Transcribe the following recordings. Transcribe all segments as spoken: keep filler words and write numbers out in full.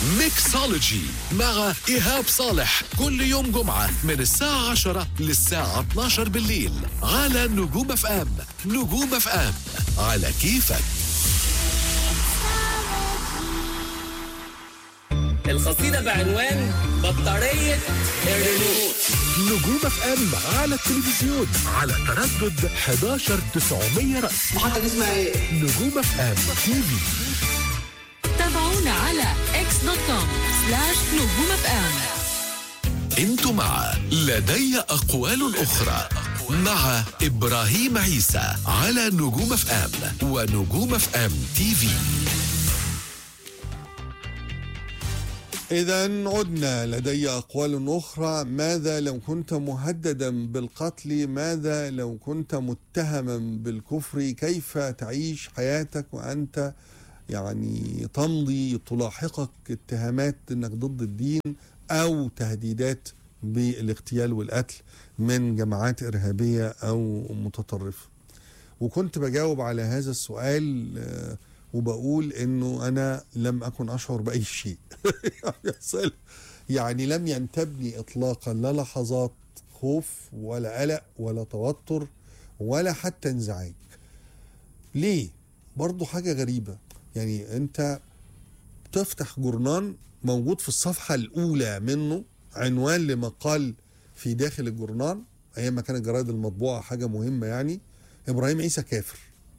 ميكسولوجي مع إيهاب صالح كل يوم جمعة من الساعة عشرة للساعة اتناشر بالليل على نجوم اف ام. نجوم اف ام على كيفك. القصيدة بعنوان بطارية الريموت. نجوم اف ام على التلفزيون على تردد احداشر تسعمية رأس. محطة اسمها ايه؟ نجوم اف ام تي في. تابعونا على اكس دوت كوم سلاش نجوم اف ام. انتوا مع لدي أقوال أخرى مع إبراهيم عيسى على نجوم اف ام ونجوم اف ام تي في. إذا عدنا لدي أقوال أخرى. ماذا لو كنت مهددا بالقتل؟ ماذا لو كنت متهما بالكفر؟ كيف تعيش حياتك وأنت يعني تمضي تلاحقك اتهامات أنك ضد الدين أو تهديدات بالاغتيال والقتل من جماعات إرهابية أو متطرفة؟ وكنت بجاوب على هذا السؤال وبقول انه انا لم اكن اشعر باي شيء. يعني لم ينتابني اطلاقا لا لحظات خوف ولا قلق ولا توتر ولا حتى انزعاج. ليه؟ برضو حاجة غريبة. يعني انت تفتح جورنان موجود في الصفحة الاولى منه عنوان لمقال في داخل الجورنان ايام ما كانت الجرائد المطبوعة حاجة مهمة، يعني ابراهيم عيسى كافر.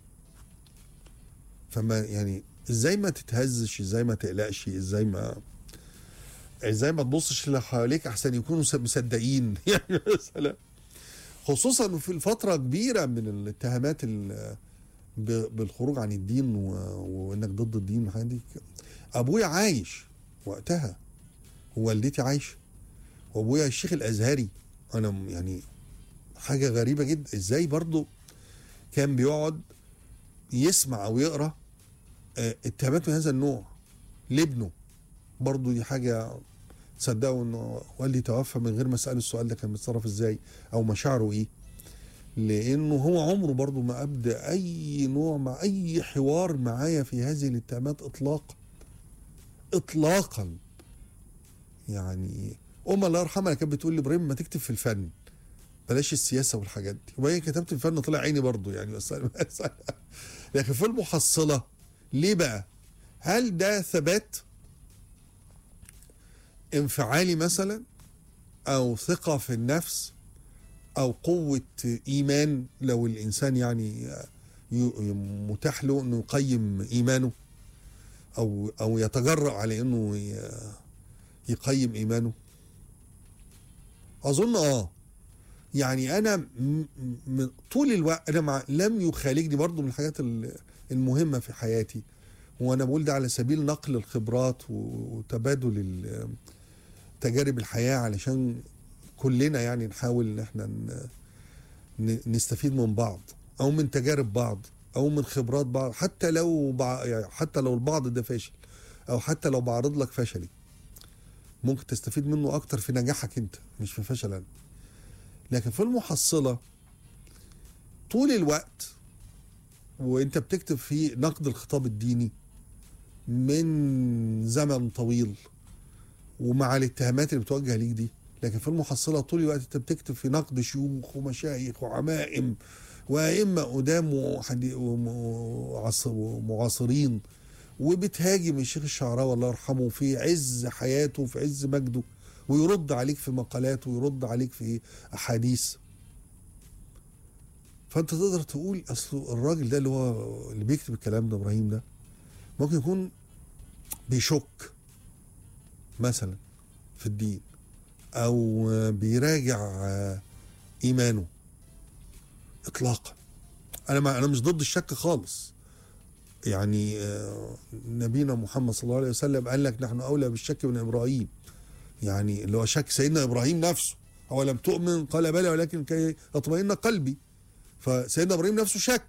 فما يعني ازاي ما تتهزش، ازاي ما تقلقش، ازاي ما ازاي ما تبصش اللي حواليك احسن يكونوا مصدقين. يعني مثلا خصوصا في الفتره كبيره من الاتهامات بالخروج عن الدين وانك ضد الدين. دي ابويا عايش وقتها ووالدتي عايشه وابويا الشيخ الازهري. انا يعني حاجه غريبه جدا ازاي برضو كان بيقعد يسمع او يقرا اتهامات من هذا النوع لابنه. برضو دي حاجة تصدقوا انه والدي توفى من غير ما اسأله السؤال ده كان بيتصرف ازاي او مشاعره ايه، لانه هو عمره برضو ما ابدأ اي نوع مع اي حوار معايا في هذه الاتهامات اطلاقا اطلاقا. يعني ام الله يرحمها كانت بتقول لي ابراهيم ما تكتب في الفن بلاش السياسة والحاجات دي، وبعدين كتبت في الفن طلع عيني برضو يعني. بس لكن في المحصلة ليه بقى؟ هل ده ثبات انفعالي مثلا او ثقة في النفس او قوة ايمان لو الانسان يعني متاح له انه يقيم ايمانه او او يتجرأ على انه يقيم ايمانه؟ اظن اه يعني انا م م طول الوقت انا مع لم يخالجني برضو من الحاجات المهمة في حياتي، وانا بقول ده على سبيل نقل الخبرات وتبادل تجارب الحياة علشان كلنا يعني نحاول ان احنا نستفيد من بعض او من تجارب بعض او من خبرات بعض، حتى لو بع... يعني حتى لو البعض ده فاشل او حتى لو بعرض لك فشلي ممكن تستفيد منه اكتر في نجاحك انت مش في فشل انا. لكن في المحصلة طول الوقت وانت بتكتب في نقد الخطاب الديني من زمن طويل ومع الاتهامات اللي بتوجه ليك دي، لكن في المحصلة طول الوقت انت بتكتب في نقد شيوخ ومشايخ وعمائم وائمة قدام ومعاصرين، وبتهاجم الشيخ الشعراوي الله يرحمه في عز حياته وفي عز مجده ويرد عليك في مقالات ويرد عليك في احاديث. فانت تقدر تقول اصل الراجل ده اللي هو اللي بيكتب الكلام ده ابراهيم ده ممكن يكون بيشك مثلا في الدين او بيراجع ايمانه. اطلاقا انا ما انا مش ضد الشك خالص. يعني نبينا محمد صلى الله عليه وسلم قال لك نحن اولى بالشك من ابراهيم، يعني اللي هو شك سيدنا ابراهيم نفسه. هو لم تؤمن قال بلى ولكن كي يطمئن قلبي. فسيدنا ابراهيم نفسه شك،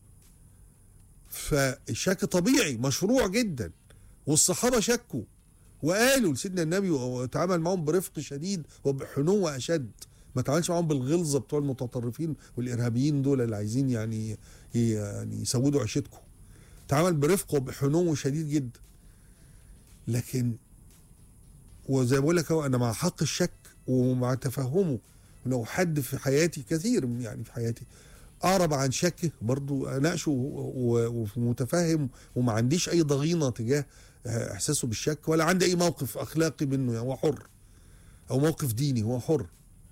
فالشك طبيعي مشروع جدا، والصحابه شكوا وقالوا لسيدنا النبي وتعامل معهم برفق شديد وبحنوة اشد، ما تعاملش معهم بالغلظه بتوع المتطرفين والارهابيين دول اللي عايزين يعني يعني يسودوا عيشتكم. تعامل برفق وبحنو شديد جدا. لكن وزي ما بقول لك اهو، انا مع حق الشك ومع تفهمه. لو حد في حياتي كثير يعني في حياتي اعرب عن شكه برضو اناقشه ومتفهم، وما عنديش اي ضغينه تجاه احساسه بالشك، ولا عندي اي موقف اخلاقي منه، يعني هو حر، او موقف ديني هو حر.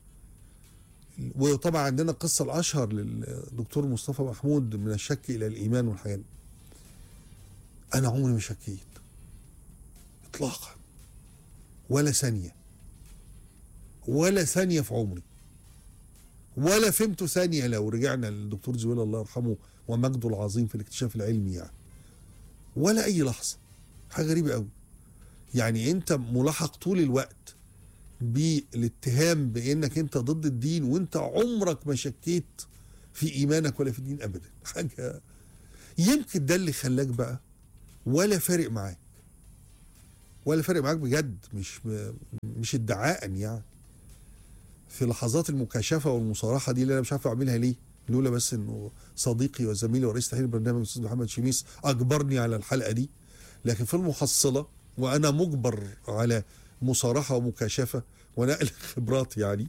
وطبعا عندنا القصه الاشهر للدكتور مصطفى محمود من الشك الى الايمان والحاجات دي. انا عمري ما شكيت اطلاقا، ولا ثانيه، ولا ثانيه في عمري، ولا فهمته ثانيه. لو رجعنا للدكتور زويل الله يرحمه ومجده العظيم في الاكتشاف العلمي يعني، ولا اي لحظه. حاجه غريبه قوي. يعني انت ملاحق طول الوقت بالاتهام بانك انت ضد الدين، وانت عمرك ما شكيت في ايمانك ولا في الدين ابدا. حاجه يمكن ده اللي خلاك بقى ولا فارق معاك، ولا فارق معاك بجد، مش مش ادعاء يعني. في لحظات المكاشفه والمصارحه دي اللي انا مش عارف اعملها ليه، لولا بس انه صديقي وزميلي ورئيس تحرير البرنامج الاستاذ محمد شميس اجبرني على الحلقه دي. لكن في المحصله وانا مجبر على مصارحه ومكاشفه ونقل خبرات يعني،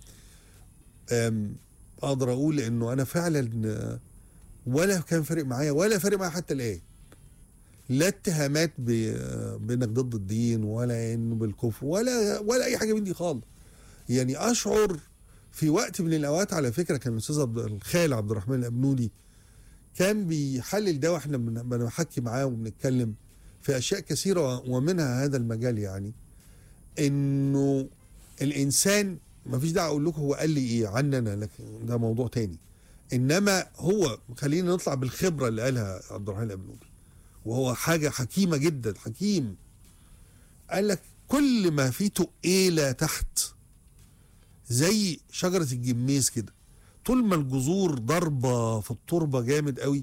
اقدر اقول انه انا فعلا ولا كان فارق معايا، ولا فارق معايا حتى الان. لا اتهامات بانك ضد الدين، ولا انه بالكفر، ولا ولا اي حاجه من دي خالص. يعني اشعر في وقت من الاوقات، على فكره كان الاستاذ الخال عبد الرحمن الابنودي كان بيحلل ده، واحنا بنحكي معاه وبنتكلم في اشياء كثيره ومنها هذا المجال، يعني انه الانسان ما فيش داعي اقول لكم هو قال لي ايه عننا، لكن ده موضوع تاني. انما هو خلينا نطلع بالخبره اللي قالها عبد الرحمن الابنودي، وهو حاجه حكيمه جدا، حكيم. قال لك كل ما فيه تقيله تحت زي شجره الجميز كده، طول ما الجذور ضربه في التربه جامد قوي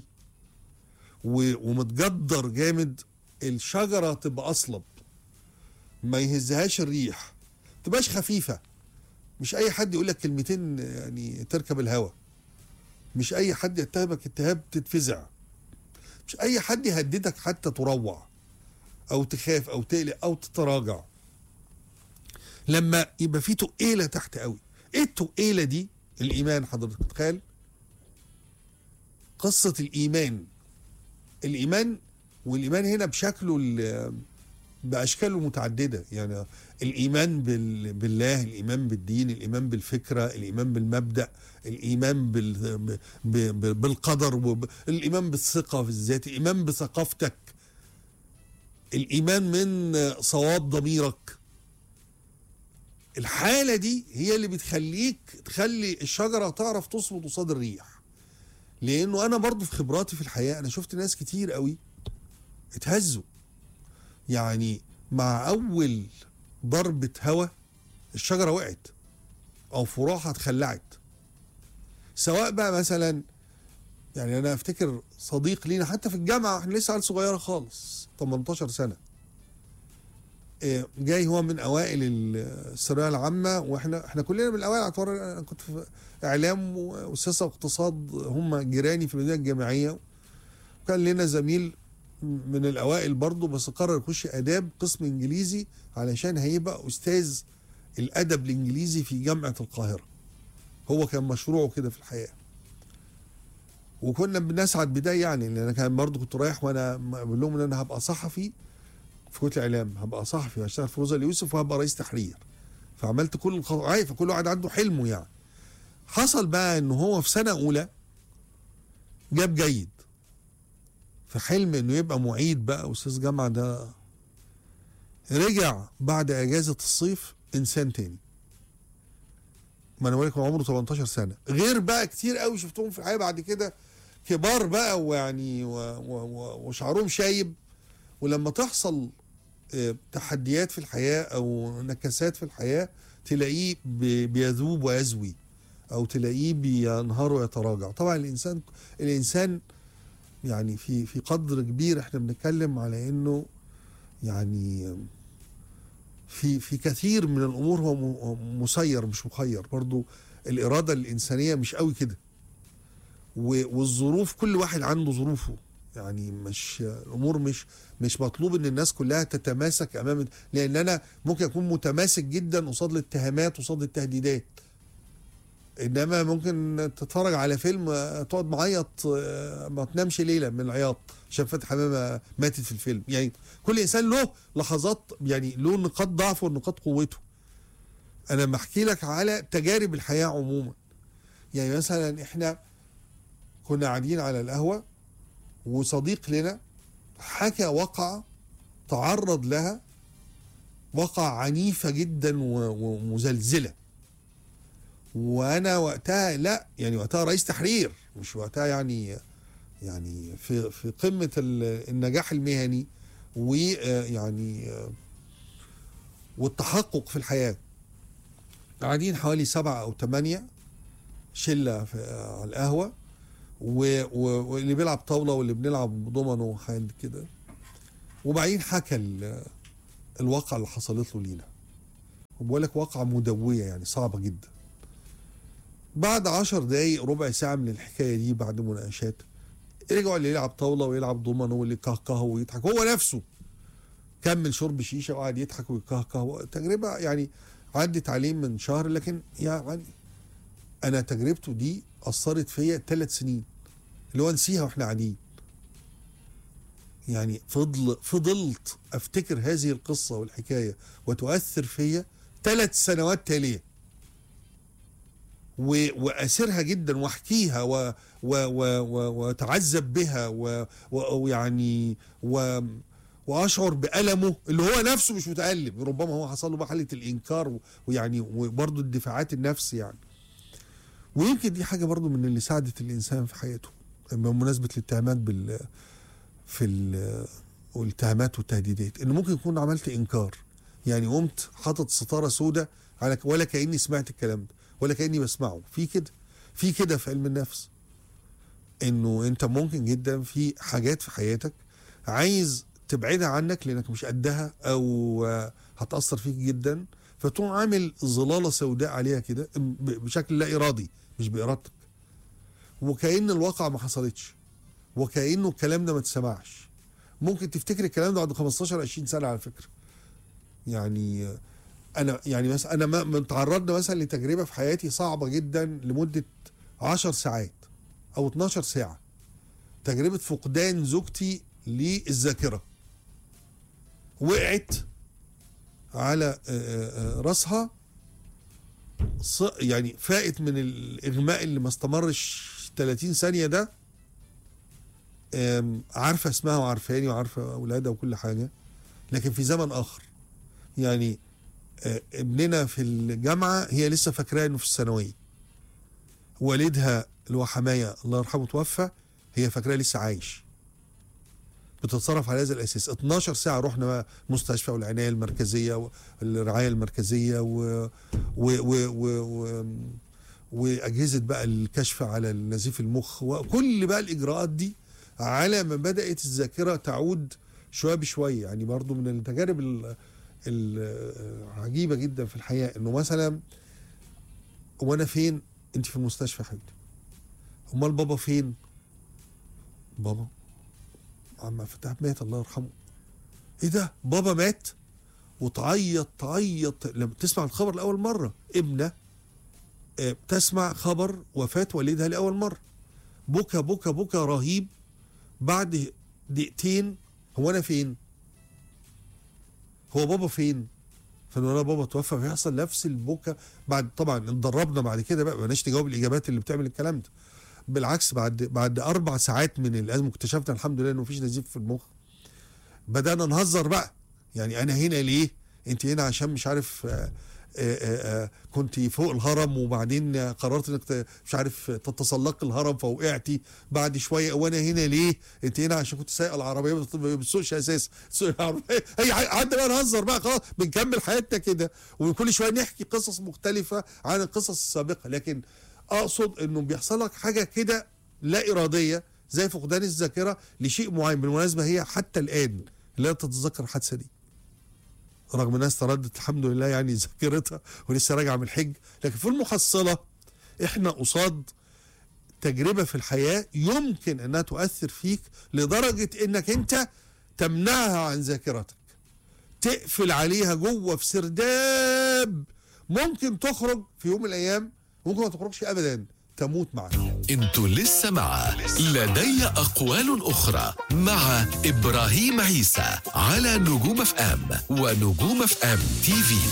ومتجدر جامد، الشجره تبقى اصلب، ما يهزهاش الريح، تبقاش خفيفه. مش اي حد يقول لك كلمتين يعني تركب الهوا، مش اي حد يتهمك اتهام تتفزع، مش اي حد يهددك حتى تروع او تخاف او تقلق او تتراجع. لما يبقى في تقيله تحت قوي. ايه التقيله دي؟ الايمان. حضرتك تخيل قصه الايمان. الايمان، والايمان هنا بشكله باشكاله متعدده، يعني الايمان بالله، الايمان بالدين، الايمان بالفكره، الايمان بالمبدا، الايمان بال بالقدر، الايمان بالثقه في الذات، الايمان بثقافتك، الايمان من صواب ضميرك. الحاله دي هي اللي بتخليك تخلي الشجره تعرف تصمد قصاد الريح. لانه انا برضو في خبراتي في الحياه انا شفت ناس كتير قوي اتهزوا، يعني مع اول ضربة هوا الشجرة وقعت او فروعها اتخلعت. سواء بقى مثلا، يعني انا افتكر صديق لينا حتى في الجامعة، احنا لسه عيال صغيرة خالص تمنتاشر سنة، جاي هو من اوائل الثانوية العامة، واحنا احنا كلنا من الاوائل. اعتبر انا كنت في اعلام وسياسة واقتصاد، هم جيراني في المدينة الجامعية، وكان لنا زميل من الاوائل برضه بس قرر يخش اداب قسم انجليزي علشان هيبقى استاذ الادب الانجليزي في جامعه القاهره. هو كان مشروعه كده في الحياه، وكنا بنسعد بده يعني. لان انا كان برضه كنت رايح وانا بقول لهم ان انا هبقى صحفي في كليه الاعلام، هبقى صحفي وهشتغل في روزا اليوسف وهبقى رئيس تحرير. فعملت كل الخطوات، فكل واحد عنده حلمه يعني. حصل بقى انه هو في سنه اولى جاب جيد في حلم انه يبقى معيد بقى استاذ جامعه. ده رجع بعد اجازه الصيف انسان تاني. ما انا بقول لك عمره تمنتاشر سنه، غير بقى كتير قوي شفتهم في الحياه بعد كده كبار بقى، ويعني وشعرهم شايب. ولما تحصل تحديات في الحياه او نكسات في الحياه تلاقيه بيذوب ويزوي، او تلاقيه بينهار ويتراجع. طبعا الانسان الانسان يعني في في قدر كبير احنا بنتكلم على انه يعني في في كثير من الامور هو مسير مش مخير. برضو الاراده الانسانيه مش قوي كده، والظروف كل واحد عنده ظروفه يعني مش الامور مش مش مطلوب ان الناس كلها تتماسك امام، لان انا ممكن اكون متماسك جدا قصاد الاتهامات قصاد التهديدات، انما ممكن تتفرج على فيلم تقعد معيط ما تنامش ليله من العياط عشان فاتن حمامه ماتت في الفيلم. يعني كل انسان له لحظات، يعني له نقاط ضعفه ونقاط قوته. انا بحكي لك على تجارب الحياه عموما. يعني مثلا احنا كنا قاعدين على القهوه وصديق لنا حكى وقعة تعرض لها، وقعة عنيفة جدا ومزلزلة، وانا وقتها لا يعني وقتها رئيس تحرير، مش وقتها يعني يعني في في قمة النجاح المهني ويعني والتحقق في الحياة. قاعدين حوالي سبعة او ثمانية شلة على القهوة، واللي بيلعب طاولة واللي بنلعب دومينو وحاجات كده، وبعدين حكى الواقعة اللي حصلت له لينا، وبقول لك واقعة مدوية يعني صعبة جدا. بعد عشر دقايق ربع ساعة من الحكاية دي، بعد مناقشات، رجعوا اللي يلعب طاولة ويلعب دومينو واللي كهكه ويضحك، هو نفسه كمل شرب شيشة وقعد يضحك ويكهكه. تجربة يعني عدت عليه من شهر، لكن يعني أنا تجربته دي أثرت فيا ثلاث سنين، اللي هو نسيها واحنا قاعدين. يعني فضل فضلت افتكر هذه القصة والحكاية وتؤثر فيا ثلاث سنوات تالية، وأسرها جدا واحكيها و و و واتعذب بها ويعني و واشعر بألمه اللي هو نفسه مش متألم، ربما هو حصل له بقى حالة الإنكار ويعني وبرضه الدفاعات النفس يعني. ويمكن دي حاجة برضو من اللي ساعدت الإنسان في حياته بمناسبة الاتهامات بال في الاتهامات والتهديدات، إنه ممكن يكون عملت إنكار، يعني قمت حاطط ستارة سوداء على ولا كأني سمعت الكلام ده ولا كأني بسمعه. في كده في كده في علم النفس، إنه أنت ممكن جدا في حاجات في حياتك عايز تبعدها عنك لأنك مش قدها أو هتأثر فيك جدا، فتقوم عامل ظلالة سوداء عليها كده بشكل لا إرادي مش بإرادتك، وكأن الواقع ما حصلتش، وكأنه الكلام ده ما تسمعش. ممكن تفتكر الكلام ده بعد خمستاشر عشرين سنة على فكرة. يعني أنا يعني مثلا أنا ما تعرضنا مثلا لتجربة في حياتي صعبة جدا لمدة عشر ساعات أو اتناشر ساعة، تجربة فقدان زوجتي للذاكرة. وقعت على راسها يعني فائت من الإغماء اللي ما استمرش ثلاثين ثانية ده، عارفة اسمها وعارفاني وعارفة أولادها وكل حاجة، لكن في زمن آخر. يعني ابننا في الجامعة هي لسه فاكراه إنه في الثانوية، والدها اللي هو حماية الله يرحمه توفى، هي فاكراه لسه عايش. بتتصرف على هذا الاساس. اتناشر ساعه رحنا مستشفى والعنايه المركزيه والرعايه المركزيه و و و و و واجهزه بقى الكشف على نزيف المخ وكل بقى الاجراءات دي، على ما بدات الذاكره تعود شويه بشويه. يعني برضو من التجارب العجيبه جدا في الحياه، انه مثلا وانا فين؟ انت في المستشفى يا حبيبتي. امال بابا فين؟ بابا عم فتح مات الله يرحمه. ايه ده؟ بابا مات؟ وتعيط تعيط لما تسمع الخبر لاول مره. ابنه تسمع خبر وفاه والدها لاول مره، بكى بكى بكى رهيب. بعد دقيقتين هو انا فين؟ هو بابا فين؟ فانا بابا توفى. فيحصل نفس البكى. بعد طبعا اتدربنا بعد كده بقى ما بقناش نجاوب الاجابات اللي بتعمل الكلام ده. بالعكس، بعد بعد اربع ساعات من الازمه اكتشفنا الحمد لله انه مفيش نزيف في المخ. بدانا نهزر بقى، يعني انا هنا ليه؟ انت هنا عشان مش عارف آآ آآ كنت فوق الهرم وبعدين قررت انك مش عارف تتسلق الهرم فوقعتي بعد شويه. وانا هنا ليه؟ انت هنا عشان كنت سايق العربيه ما بتسوقش اساس تسوق العربيه. هي قعدنا بقى نهزر بقى، خلاص بنكمل حياتنا كده، وكل شويه نحكي قصص مختلفه عن القصص السابقه. لكن اقصد انه بيحصل لك حاجه كده لا اراديه زي فقدان الذاكره لشيء معين. بالمناسبه هي حتى الان لا تتذكر الحادثه دي، رغم انها استردت الحمد لله يعني ذاكرتها ولسه راجعه من الحج. لكن في المحصله احنا قصاد تجربة في الحياة يمكن أنها تؤثر فيك لدرجة أنك أنت تمنعها عن ذاكرتك، تقفل عليها جوه في سرداب، ممكن تخرج في يوم من الأيام، ممكن ما تخرجش أبدا، تموت معك. انتوا لسه مع لدي أقوال أخرى مع إبراهيم عيسى على نجوم اف ام ونجوم اف ام تي في.